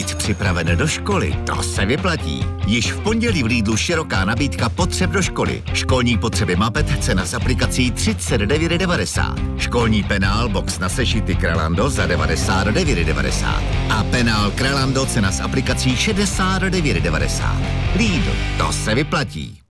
víc připraven do školy, to se vyplatí. Již v pondělí v Lidlu široká nabídka potřeb do školy. Školní potřeby Mapet, cena s aplikací 39,90. Školní penál box na sešity Kralando za 99,90. A penál Kralando, cena s aplikací 69,90. Lidl, to se vyplatí.